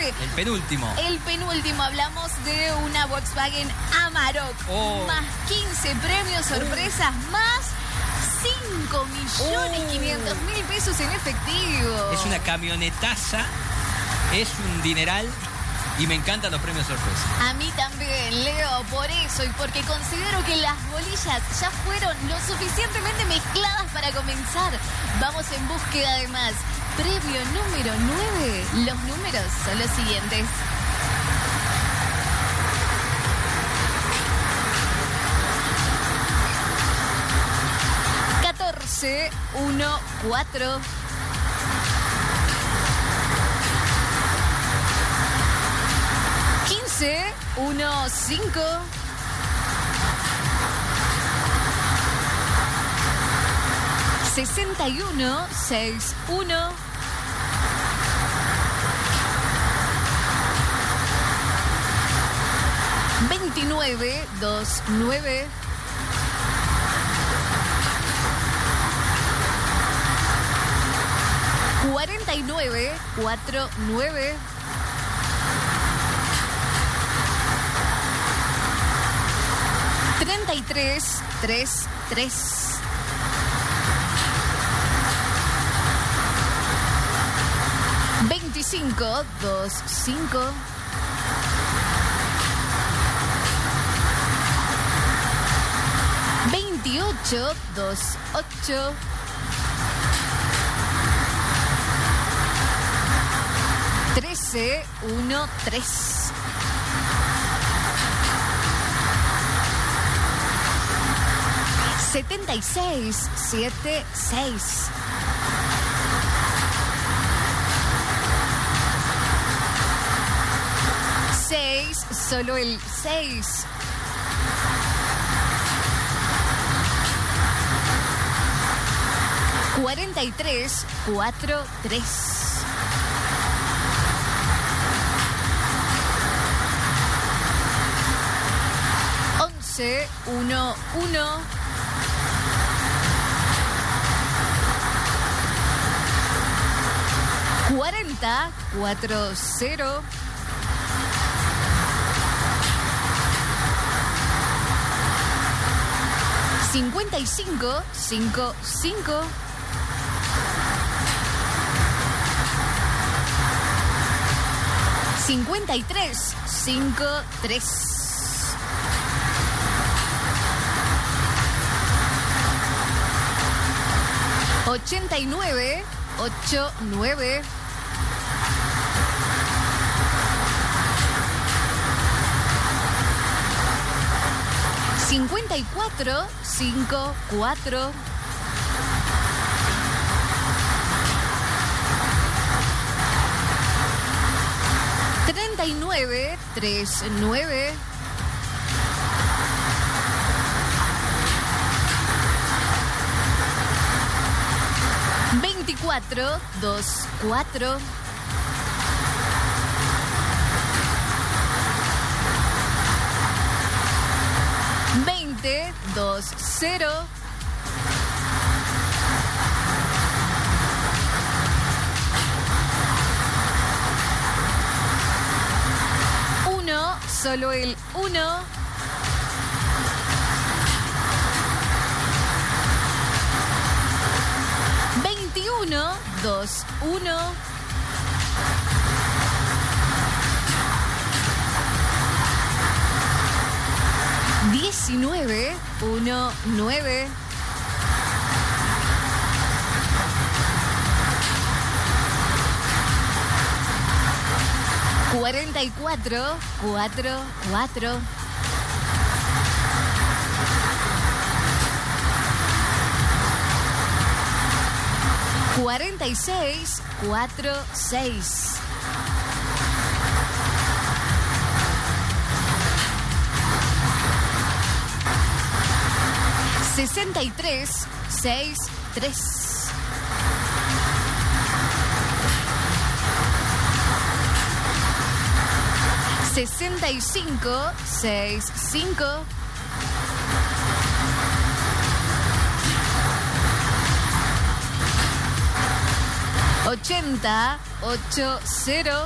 2019. El penúltimo. El penúltimo, hablamos de una Volkswagen Amarok. Más 15 premios sorpresas, más 5.500.000 pesos en efectivo. Es una camionetaza, es un dineral y me encantan los premios sorpresa. A mí también, Leo, por eso y porque considero que las bolillas ya fueron lo suficientemente mezcladas para comenzar. Vamos en búsqueda de más. Premio número 9. Los números son los siguientes. 14, 1, 4. 15, 1, 5. 61, 6, 1. 29, 2, 9. 49, 4, 9. 33, 3, 3. 25, 2, 5. 28, 2, 8. 13, 1, 3. 76, 7, 6. 6, solo el 6. 43, 4, 3. 11, 1, 1. 40, 4, 0. 55, 5, 5. 53, 5, 3. 89, 8, 9. 54, 5, 4. 39, 3, 9. 24, 2, 4. 20, 2, 0. 1, solo el 1. 21, 2, 1. 19, 1, 9. 44, 4, 4. 46, 4, 6. 63, 6, 3. 65, 6, 5. 80, 8, 0.